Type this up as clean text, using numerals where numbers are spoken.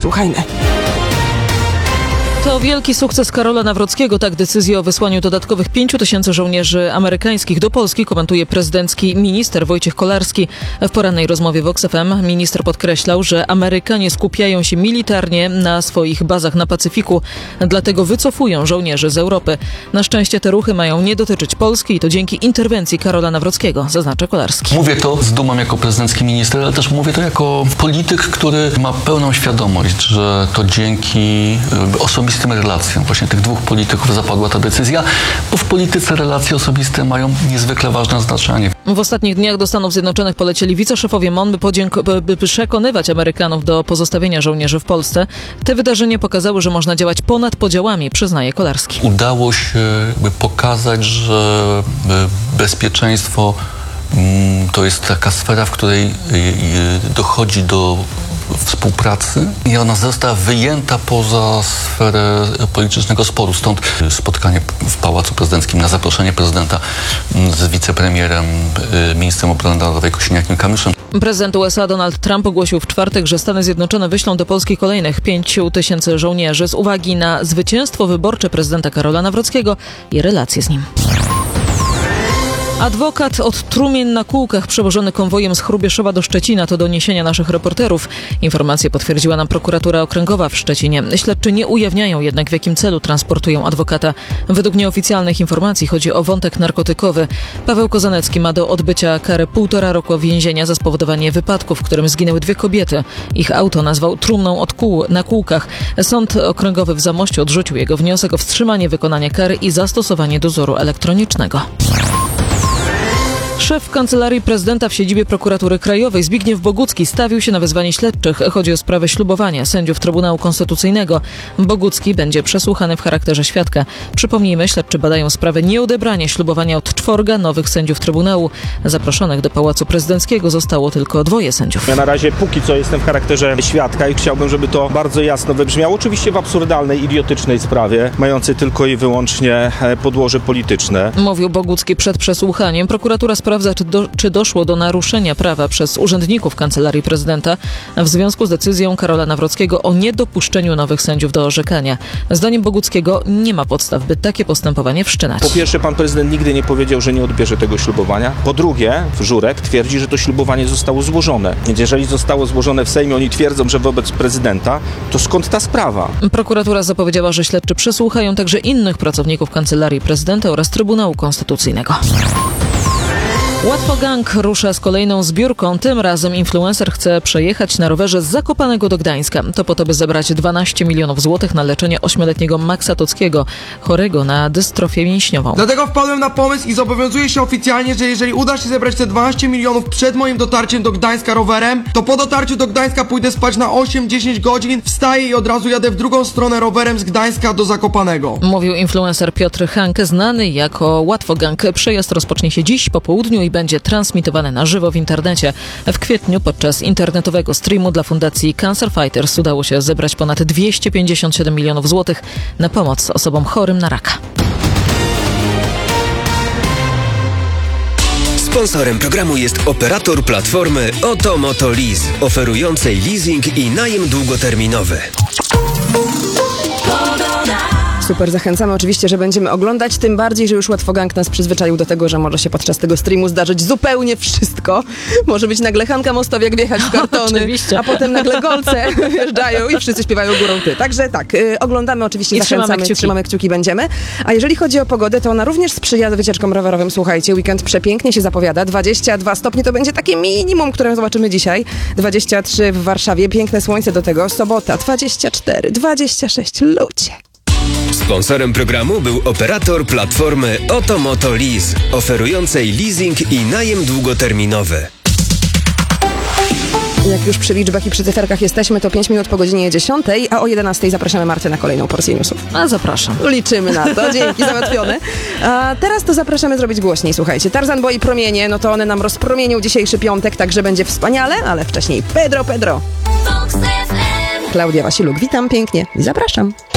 Słuchajmy. To wielki sukces Karola Nawrockiego. Tak decyzję o wysłaniu dodatkowych 5 000 żołnierzy amerykańskich do Polski komentuje prezydencki minister Wojciech Kolarski. W porannej rozmowie Vox FM minister podkreślał, że Amerykanie skupiają się militarnie na swoich bazach na Pacyfiku, dlatego wycofują żołnierzy z Europy. Na szczęście te ruchy mają nie dotyczyć Polski i to dzięki interwencji Karola Nawrockiego, zaznacza Kolarski. Mówię to z dumą jako prezydencki minister, ale też mówię to jako polityk, który ma pełną świadomość, że to dzięki osobistym relacjom właśnie tych dwóch polityków zapadła ta decyzja, bo w polityce relacje osobiste mają niezwykle ważne znaczenie. W ostatnich dniach do Stanów Zjednoczonych polecieli wiceszefowie MON, by przekonywać Amerykanów do pozostawienia żołnierzy w Polsce. Te wydarzenia pokazały, że można działać ponad podziałami, przyznaje Kolarski. Udało się pokazać, że bezpieczeństwo to jest taka sfera, w której dochodzi do współpracy i ona została wyjęta poza sferę politycznego sporu. Stąd spotkanie w Pałacu Prezydenckim na zaproszenie prezydenta z wicepremierem, ministrem obrony narodowej Kosiniakiem-Kamyszem. Prezydent USA Donald Trump ogłosił w czwartek, że Stany Zjednoczone wyślą do Polski kolejnych 5 000 żołnierzy z uwagi na zwycięstwo wyborcze prezydenta Karola Nawrockiego i relacje z nim. Adwokat od trumien na kółkach przewożony konwojem z Hrubieszowa do Szczecina to doniesienia naszych reporterów. Informację potwierdziła nam prokuratura okręgowa w Szczecinie. Śledczy nie ujawniają jednak, w jakim celu transportują adwokata. Według nieoficjalnych informacji chodzi o wątek narkotykowy. Paweł Kozanecki ma do odbycia karę 1,5 roku więzienia za spowodowanie wypadku, w którym zginęły 2 kobiety. Ich auto nazwał trumną na kółkach. Sąd okręgowy w Zamościu odrzucił jego wniosek o wstrzymanie wykonania kary i zastosowanie dozoru elektronicznego. Szef Kancelarii Prezydenta w siedzibie Prokuratury Krajowej Zbigniew Bogucki stawił się na wezwanie śledczych. Chodzi o sprawę ślubowania sędziów Trybunału Konstytucyjnego. Bogucki będzie przesłuchany w charakterze świadka. Przypomnijmy, śledczy badają sprawę nieodebrania ślubowania od 4 nowych sędziów Trybunału. Zaproszonych do Pałacu Prezydenckiego zostało tylko 2 sędziów. Ja na razie póki co jestem w charakterze świadka i chciałbym, żeby to bardzo jasno wybrzmiało. Oczywiście w absurdalnej, idiotycznej sprawie, mającej tylko i wyłącznie podłoże polityczne. Mówił Bogucki przed przesłuchaniem. Prokuratura sprawdza, czy doszło do naruszenia prawa przez urzędników Kancelarii Prezydenta w związku z decyzją Karola Nawrockiego o niedopuszczeniu nowych sędziów do orzekania. Zdaniem Boguckiego nie ma podstaw, by takie postępowanie wszczynać. Po pierwsze, pan prezydent nigdy nie powiedział, że nie odbierze tego ślubowania. Po drugie, Żurek twierdzi, że to ślubowanie zostało złożone. Więc jeżeli zostało złożone w Sejmie, oni twierdzą, że wobec prezydenta, to skąd ta sprawa? Prokuratura zapowiedziała, że śledczy przesłuchają także innych pracowników Kancelarii Prezydenta oraz Trybunału Konstytucyjnego. Łatwogang rusza z kolejną zbiórką. Tym razem influencer chce przejechać na rowerze z Zakopanego do Gdańska. To po to, by zebrać 12 milionów złotych na leczenie 8-letniego Maxa Tockiego, chorego na dystrofię mięśniową. Dlatego wpadłem na pomysł i zobowiązuję się oficjalnie, że jeżeli uda się zebrać te 12 milionów przed moim dotarciem do Gdańska rowerem, to po dotarciu do Gdańska pójdę spać na 8-10 godzin, wstaję i od razu jadę w drugą stronę rowerem z Gdańska do Zakopanego. Mówił influencer Piotr Hanke, znany jako Łatwogang. Przejazd rozpocznie się dziś po południu i będzie transmitowany na żywo w internecie. W kwietniu podczas internetowego streamu dla fundacji Cancer Fighters udało się zebrać ponad 257 milionów złotych na pomoc osobom chorym na raka. Sponsorem programu jest operator platformy Oto Moto Lease, oferującej leasing i najem długoterminowy. Super, zachęcamy oczywiście, że będziemy oglądać, tym bardziej, że już Łatwogang nas przyzwyczaił do tego, że może się podczas tego streamu zdarzyć zupełnie wszystko. Może być nagle Hanka Mostowiak wjechać w kartony, oczywiście. A potem nagle golce wjeżdżają i wszyscy śpiewają górą ty. Także tak, oglądamy oczywiście, i zachęcamy, trzymamy kciuki będziemy. A jeżeli chodzi o pogodę, to ona również sprzyja wycieczkom rowerowym. Słuchajcie, weekend przepięknie się zapowiada. 22 stopnie to będzie takie minimum, które zobaczymy dzisiaj. 23 w Warszawie, piękne słońce do tego. Sobota 24, 26, ludzie. Sponsorem programu był operator platformy Oto Moto Lease, oferującej leasing i najem długoterminowy. Jak już przy liczbach i przy cyferkach jesteśmy, to 5 minut po godzinie 10, a o 11 zapraszamy Martę na kolejną porcję newsów. A zapraszam. Liczymy na to, dzięki, załatwione. A teraz to zapraszamy zrobić głośniej, słuchajcie. Tarzan Boy i Promienie, no to one nam rozpromienią dzisiejszy piątek, także będzie wspaniale, ale wcześniej Pedro. Klaudia Wasiluk, witam pięknie i zapraszam.